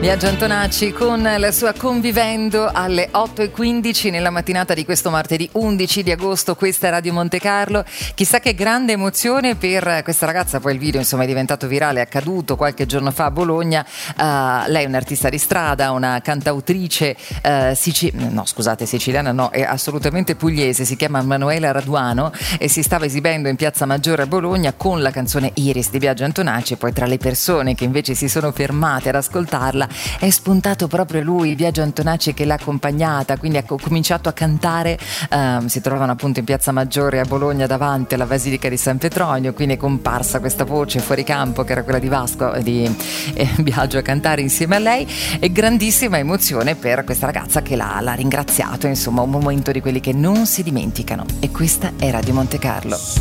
Biagio Antonacci con la sua Convivendo alle 8:15 nella mattinata di questo martedì 11 di agosto. Questa è Radio Monte Carlo. Chissà che grande emozione per questa ragazza, poi il video insomma è diventato virale, è accaduto qualche giorno fa a Bologna. Lei è un'artista di strada, una cantautrice siciliana no, è assolutamente pugliese, si chiama Manuela Raduano e si stava esibendo in Piazza Maggiore a Bologna con la canzone Iris di Biagio Antonacci. Poi tra le persone che invece si sono fermate ad ascoltarla è spuntato proprio lui, Biagio Antonacci, che l'ha accompagnata, quindi ha cominciato a cantare. Si trovavano appunto in Piazza Maggiore a Bologna davanti alla Basilica di San Petronio, quindi è comparsa questa voce fuori campo che era quella di Vasco, di Biagio, a cantare insieme a lei, e grandissima emozione per questa ragazza che l'ha ringraziato, insomma un momento di quelli che non si dimenticano. E questa è Radio Monte Carlo.